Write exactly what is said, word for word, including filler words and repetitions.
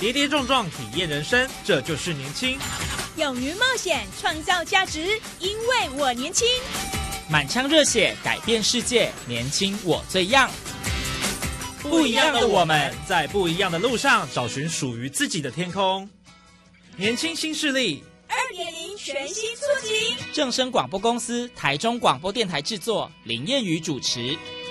跌跌撞撞体验人生，这就是年轻。 勇于冒险，创造价值，因为我年轻。 满腔热血，改变世界，年轻我最样。 不一样的我们，在不一样的路上找寻属于自己的天空。年轻新势力二点零全新出击， 正声广播公司台中广播电台制作，林燕瑜主持。